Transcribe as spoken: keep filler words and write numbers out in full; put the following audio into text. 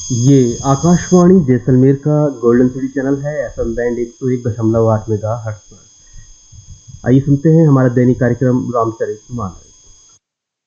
ये आकाशवाणी जैसलमेर का golden city channel है। एफएम बैंड एक सौ एक दशमलव आठ मेगा हर्ट्ज पर। आइए सुनते हैं हमारा दैनिक कार्यक्रम रामचरित मानस।